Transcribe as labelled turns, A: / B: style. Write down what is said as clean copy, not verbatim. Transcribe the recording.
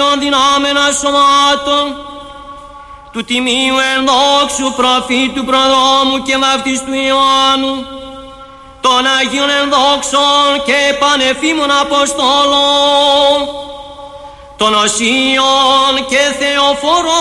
A: των δυνάμενα σωμάτων του τιμίου ενδόξου προφήτου προδρόμου και βαφτιστού Ιωάννου, των Αγίων ενδόξων και πανεφήμων Αποστόλων, των Οσίων και Θεοφορών,